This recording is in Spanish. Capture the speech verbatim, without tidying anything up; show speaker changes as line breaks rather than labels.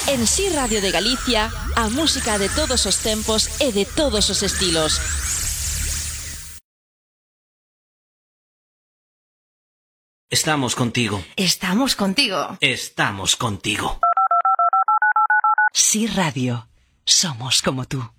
En Si Radio de Galicia, a música de todos os tempos e de todos os estilos.
Estamos contigo.
Estamos contigo.
Estamos contigo.
Si Radio. Somos como tú.